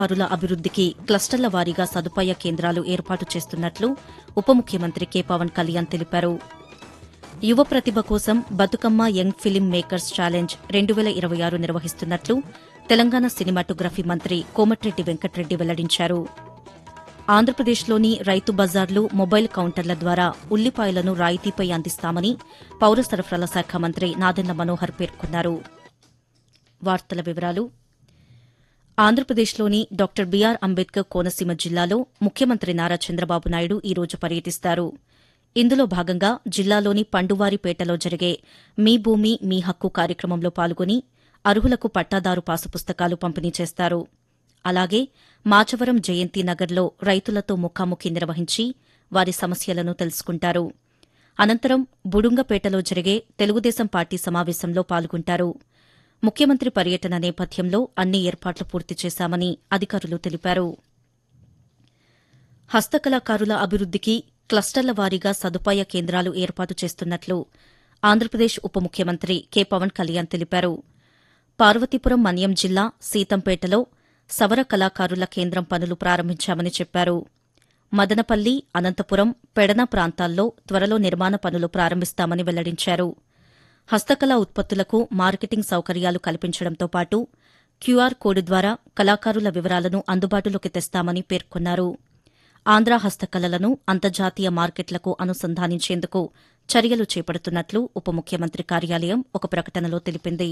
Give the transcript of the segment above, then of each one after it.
పరుల అభివృద్దికి క్లస్టర్ల వారీగా సదుపాయ కేంద్రాలు ఏర్పాటు చేస్తున్నట్లు ఉప ముఖ్యమంత్రి కె పవన్ కళ్యాణ్ తెలిపారు. యువ ప్రతిభ కోసం Bathukamma young film makers challenge 2026 నిర్వహిస్తున్నట్లు తెలంగాణ సినిమాటోగ్రఫీ మంత్రి కోమటిరెడ్డి వెంకటరెడ్డి వెల్లడించారు. ఆంధ్రప్రదేశ్లోని రైతు బజార్లు మొబైల్ కౌంటర్ల ద్వారా ఉల్లిపాయలను రాయితీపై అందిస్తామని పౌర సరఫరాల శాఖ మంత్రి నాదెండ్ల మనోహర్ పేర్కొన్నారు. వార్తల వివరాలు. ఆంధ్రప్రదేశ్లోని డాక్టర్ బీఆర్ అంబేద్కర్ కోనసీమ జిల్లాలో ముఖ్యమంత్రి నారా చంద్రబాబు నాయుడు ఈ రోజు పర్యటిస్తారు. ఇందులో భాగంగా జిల్లాలోని పండువారిపేటలో జరిగే మీ భూమి మీ హక్కు కార్యక్రమంలో పాల్గొని అర్హులకు పట్టాదారు పాసు పుస్తకాలు పంపిణీ చేస్తారు. అలాగే మాచవరం జయంతి నగర్లో రైతులతో ముఖాముఖి నిర్వహించి వారి సమస్యలను తెలుసుకుంటారు. అనంతరం బుడుంగపేటలో జరిగే తెలుగుదేశం పార్టీ సమావేశంలో పాల్గొంటారు. ముఖ్యమంత్రి పర్యటన నేపథ్యంలో అన్ని ఏర్పాట్లు పూర్తి చేశామని అధికారులు తెలిపారు. హస్తకళాకారుల అభివృద్దికి క్లస్టర్ల వారీగా సదుపాయ కేంద్రాలు ఏర్పాటు చేస్తున్నట్లు ఆంధ్రప్రదేశ్ ఉప ముఖ్యమంత్రి కె పవన్ కళ్యాణ్ తెలిపారు. పార్వతీపురం మన్యం జిల్లా సీతంపేటలో సవర కళాకారుల కేంద్రం పనులు ప్రారంభించామని చెప్పారు. మదనపల్లి, అనంతపురం, పెడన ప్రాంతాల్లో త్వరలో నిర్మాణ పనులు ప్రారంభిస్తామని వెల్లడించారు. హస్తకళా ఉత్పత్తులకు మార్కెటింగ్ సౌకర్యాలు కల్పించడంతో పాటు క్యూఆర్ కోడ్ ద్వారా కళాకారుల వివరాలను అందుబాటులోకి తెస్తామని పేర్కొన్నారు. ఆంధ్ర హస్తకళలను అంతర్జాతీయ మార్కెట్లకు అనుసంధానించేందుకు చర్యలు చేపడుతున్నట్లు ఉప ముఖ్యమంత్రి కార్యాలయం ఒక ప్రకటనలో తెలిపింది.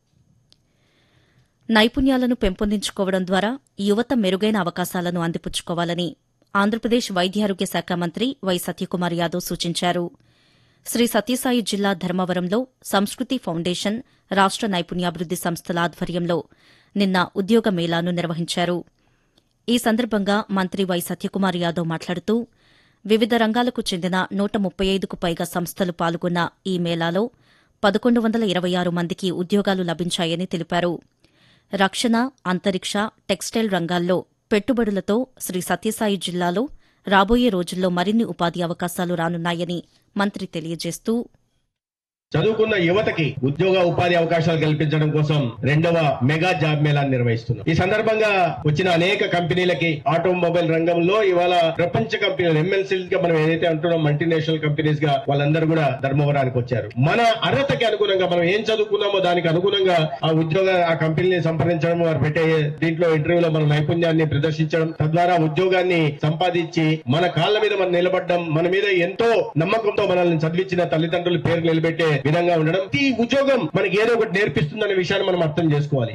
నైపుణ్యాలను పెంపొందించుకోవడం ద్వారా యువత మెరుగైన అవకాశాలను అందిపుచ్చుకోవాలని ఆంధ్రప్రదేశ్ వైద్యారోగ్య శాఖ మంత్రి వై సత్యకుమార్ యాదవ్ సూచించారు. శ్రీ సత్యసాయి జిల్లా ధర్మవరంలో సంస్కృతి ఫౌండేషన్, రాష్ట నైపుణ్యాభివృద్ది సంస్థల ఆధ్వర్యంలో నిన్న ఉద్యోగ మేళాను నిర్వహించారు. ఈ సందర్భంగా మంత్రి వై సత్యకుమార్ యాదవ్ మాట్లాడుతూ వివిధ రంగాలకు చెందిన 135కు పైగా సంస్థలు పాల్గొన్న ఈ మేళాలో 1126 మందికి ఉద్యోగాలు లభించాయని తెలిపారు. రక్షణ, అంతరిక్ష, టెక్స్టైల్ రంగాల్లో పెట్టుబడులతో శ్రీ సత్యసాయి జిల్లాలో రాబోయే రోజుల్లో మరిన్ని ఉపాధి అవకాశాలు రానున్నాయని మంత్రి తెలియజేస్తూ చదువుకున్న యువతకి ఉద్యోగ ఉపాధి అవకాశాలు కల్పించడం కోసం 2వ మెగా జాబ్ మేళాన్ని నిర్వహిస్తున్నాం. ఈ సందర్భంగా వచ్చిన అనేక కంపెనీలకి ఆటోమొబైల్ రంగంలో ఇవాళ ప్రపంచ కంపెనీలు ఎంఎన్సీస్ గా మనం ఏదైతే అంటున్నాం మల్టీనేషనల్ కంపెనీస్ గా వాళ్ళందరూ కూడా ధర్మవరానికి వచ్చారు. మన అర్హతకి అనుగుణంగా మనం ఏం చదువుకున్నామో దానికి అనుగుణంగా ఆ కంపెనీని సంప్రదించడం, వారు పెట్టే దీంట్లో ఇంటర్వ్యూలో మన నైపుణ్యాన్ని ప్రదర్శించడం, తద్వారా ఉద్యోగాన్ని సంపాదించి మన కాళ్ల మీద మనం నిలబడడం, మన మీద ఎంతో నమ్మకంతో మనల్ని చదివించిన తల్లిదండ్రుల పేరు నిలబెట్టే విధంగా ఉండడం, ఈ ఉద్యోగం మనకి ఏదో ఒకటి నేర్పిస్తుందనే విషయాన్ని మనం అర్థం చేసుకోవాలి.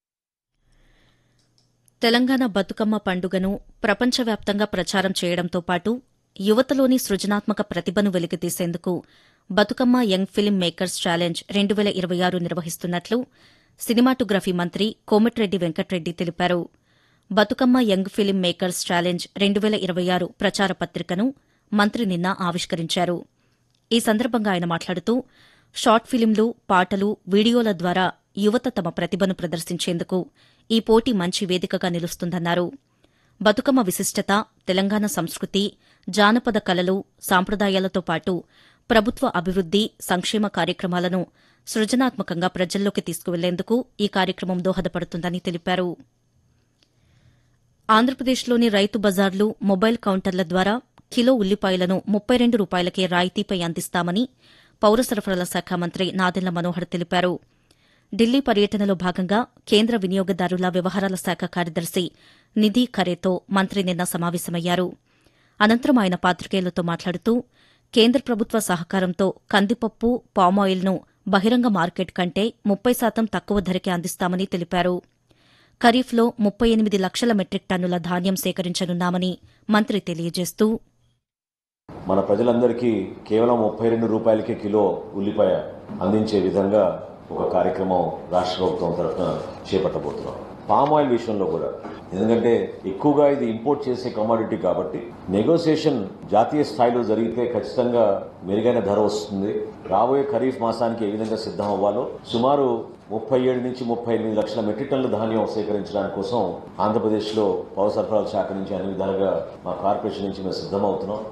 తెలంగాణ బతుకమ్మ పండుగను ప్రపంచవ్యాప్తంగా ప్రచారం చేయడంతో పాటు యువతలోని సృజనాత్మక ప్రతిభను వెలికితీసేందుకు Bathukamma young film makers challenge 2026 నిర్వహిస్తున్నట్లు సినిమాటోగ్రఫీ మంత్రి కోమటిరెడ్డి వెంకటరెడ్డి తెలిపారు. Bathukamma young film makers challenge 2026 ప్రచార పత్రికను మంత్రి నిన్న ఆవిష్కరించారు. ఈ సందర్భంగా ఆయన మాట్లాడుతూ షార్ట్ ఫిలింలు, పాటలు, వీడియోల ద్వారా యువత తమ ప్రతిభను ప్రదర్శించేందుకు ఈ పోటీ మంచి వేదికగా నిలుస్తుందన్నారు. బతుకమ్మ విశిష్టత, తెలంగాణ సంస్కృతి, జానపద కళలు, సాంప్రదాయాలతో పాటు ప్రభుత్వ అభివృద్ది, సంక్షేమ కార్యక్రమాలను సృజనాత్మకంగా ప్రజల్లోకి తీసుకువెళ్లేందుకు ఈ కార్యక్రమం దోహదపడుతుందని తెలిపారు. ఆంధ్రప్రదేశ్లోని రైతు బజార్లు, మొబైల్ కౌంటర్ల ద్వారా కిలో ఉల్లిపాయలను 32 రూపాయలకే రాయితీపై అందిస్తామని పౌర సరఫరాల శాఖ మంత్రి నాదెండ్ల మనోహర్ తెలిపారు. ఢిల్లీ పర్యటనలో భాగంగా కేంద్ర వినియోగదారుల వ్యవహారాల శాఖ కార్యదర్శి నిధి ఖరేతో మంత్రి నిన్న సమావేశమయ్యారు. అనంతరం ఆయన పాతికేయులతో మాట్లాడుతూ కేంద్ర ప్రభుత్వ సహకారంతో కందిపప్పు, పామాయిల్ను బహిరంగ మార్కెట్ కంటే 30% తక్కువ ధరకే అందిస్తామని తెలిపారు. ఖరీఫ్లో 38 లక్షల మెట్రిక్ టన్నుల ధాన్యం సేకరించనున్నామని మంత్రి తెలియజేస్తూ మన ప్రజలందరికీ కేవలం 32 రూపాయలకే కిలో ఉల్లిపాయ అందించే విధంగా ఒక కార్యక్రమం రాష్ట్ర ప్రభుత్వం తరఫున చేపట్టబోతున్నాం. పామ్ ఆయిల్ విషయంలో కూడా, ఎందుకంటే ఎక్కువగా ఇది ఇంపోర్ట్ చేసే కమోడిటీ కాబట్టి నెగోసియేషన్ జాతీయ స్థాయిలో జరిగితే ఖచ్చితంగా మెరుగైన ధర వస్తుంది. రాబోయే ఖరీఫ్ మాసానికి ఏ విధంగా సిద్దం అవ్వాలో సుమారు 37 నుంచి 38 లక్షల మెట్రిక్ టన్నుల ధాన్యం సేకరించడానికి కోసం ఆంధ్రప్రదేశ్లో పౌర సరఫరాల శాఖ నుంచి అన్ని విధాలుగా మా కార్పొరేషన్ నుంచి మేము సిద్దమవుతున్నాం.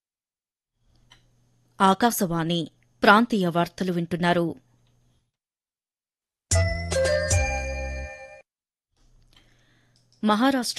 ఆకాశవాణి ప్రాంతీయ వార్తలు వింటున్నారు. మహారాష్ట